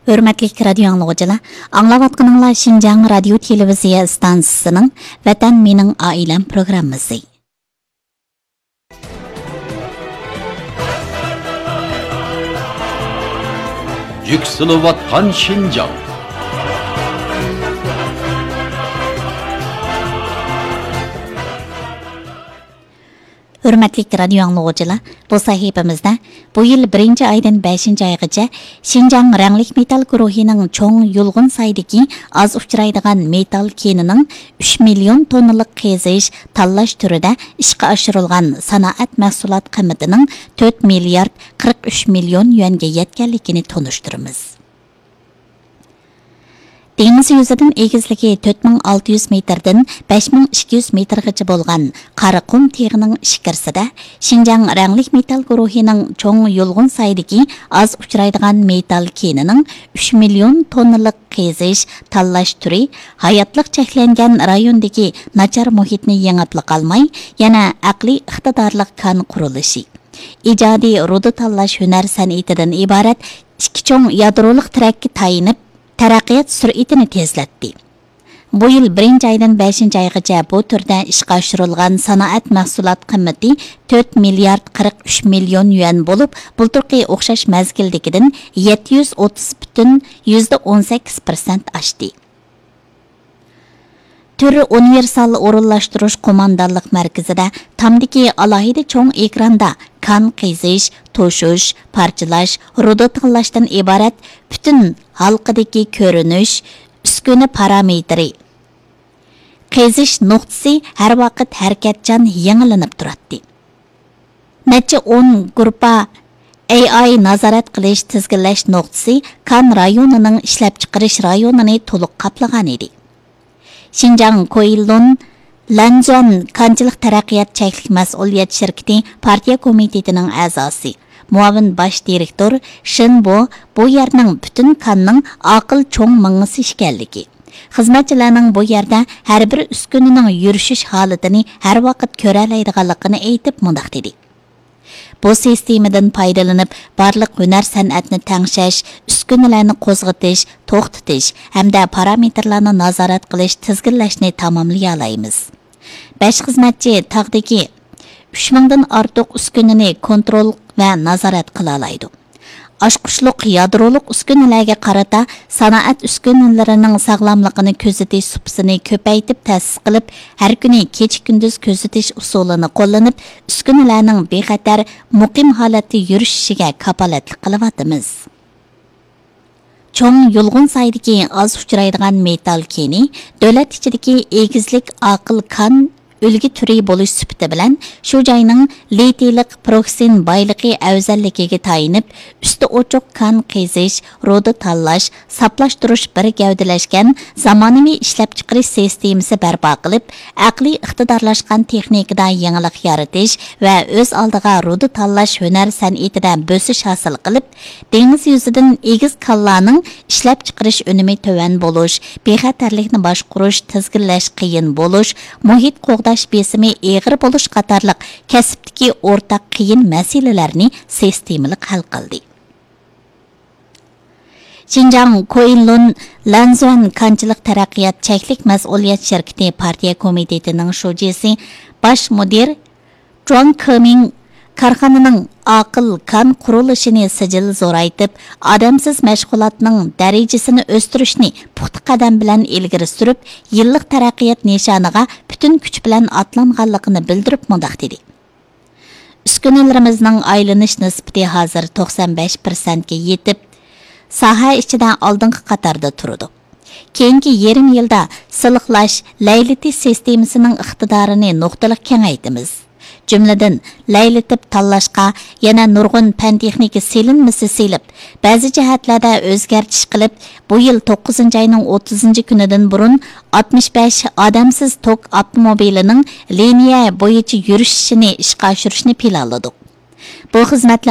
Hürmetli radio anlıqçılar, anlavatqınыңlar Şinjan Radio Televiziya stansiyasının Vatan Mening Ailem programmasi. Yükselivatqan Şinjan. Hürmetli radio anlıqçılar, bu sahifamizda bu yıl 1 aydan 5 aygacha Şinjan ranglik metal guruhining cho'ng yulg'un saydagi az uchraydigan metal kenining 3 million tonnalık qazish tanlash turida ishga oshirilgan sanoat mahsulot qiymatining 4 milliard 43 million yuanga yetganligini tonishtiramiz. Deniz yüzüdən egizligi 4600 metrdən 5200 metrgacha bo'lgan Qaraqum teg'ining ishkirsida Şinjan ranglik metal guruhining cho'ng yulg'un saydagi az uchraydigan metal kenining 3 million tonnalık qazish tanlash turi hayotliq cheklangan rayondagi nachar muhitni yengib qolmay, yana aqliy iqtidorli kan qurilishi. Ijodiy ruda tanlash hunar san'atidan iborat ikki cho'ng yadroliq trakka tayinib taraqqiyot sur'atini tezlatdi. Bu yil 1 aydan 5 aygacha bu turda ishga oshirilgan sanoat mahsulot qiymati 4 milliard 43 million yuan bo'lib, bulturqi o'xshash mazgildagidan 730,18% oshdi. Tür universal o'rinlashtirish qo'mondonlik markazida tamdagi alohida cho'ng ekranda kan qizish, to'shish, parchalash, ruda tanlashdan iborat butun halqidagi ko'rinish, uskuna parametri, qizish nuqtasi har vaqt harakatchan yangilanib turadi. Necha 10 gruppa AI nazorat qilish tizginlash nuqtasi kan rayonining ishlab chiqarish rayonini to'liq qoplagan edi. Şinjan Koilun Lanzon Kanchilik taraqqiyot cheklik mas'uliyat shirkati partiya komitetining a'zosi, muavin bosh direktor Shinbo bu yerning butun kanning aql cho'ng mingisi ekanligi. Xizmatchilarning bu yerda har bir uskunaning yurishish holatini har vaqt ko'ra oladiganligini aytib mundaq dedi. Bu sistemadan foydalanib, barliq hunar san'atni tangshash, uskunalarni qo'zg'atish, to'xtatish hamda parametrlarni nazorat qilish, tizginlashni tamomlay olamiz. 5 xizmatchi tag'dagi 3000 dan ortiq uskunani kontrol va nazorat qila oladi. Oshqushliq yadroliq uskunalarga qarata sanoat uskunalarining sog'lomligini kuzatish supsini ko'paytib ta'sis qilib, har kuni kecha-kunduz kuzatish usulini qo'llanib, uskunalarning bexatar muqim holatda yurishiga kafolatlik qilyapmiz. Cho'ng yulg'un saydagi oz uchraydigan metal keni davlat ichidagi egizlik aql kan o'lgi turi bo'lish sifati bilan shu joyning litiylik proksin boyligi afzalligiga tayinib, usti ochiq kan qizish, ruda tanlash, saplashtirish bir gavdalashgan zamonaviy ishlab chiqarish sistemasi barpo qilib, aqliy iqtidorlashgan texnikada yangilik yaratish va o'z oldiga ruda tanlash hunar san'atida bo'sish hosil qilib, dengiz yuzidan egiz kallarning ishlab chiqarish unumi to'van bo'lish, bexatarlikni boshqarish, tizginlash qiyin bo'lish, muhit qo'g'dash besimi eg'ir bo'lish qatorliq kasbdagi o'rtaq qiyin masalalarni sistemali hal qildi. Şinjan Koilun Lanzon Kanchilik taraqqiyot cheklik mas'uliyat shirkati partiya komitetining shujisi bosh mudir John Cumming korxonaning aql kan qurilishini sijil zo'raytib, odamsiz mashg'ulotning darajasini o'stirishni puxta qadam bilan ilgari surib, yillik taraqqiyot nishoniga butun kuch bilan atlanganligini bildirib mundaq dedi. Uskunalarimizning aylanish nisbati hozir 95% ga yetib, soha ichida oldingi qatorda turadi. Keyingi yarim yilda siliqlash layliti sistemasining iqtidorini nuqtalik kengaytimiz. Cümleden laylatib tanlashqa yana nurg'un fan texnika selinmasi selib, ba'zi jihatlarda o'zgartish qilib, bu yil 9 ayning 30 kunidan burun 65 odamsiz tok avtomobilining liniya bo'yicha yurishini ishga oshirishni planladik. Bu xizmatlar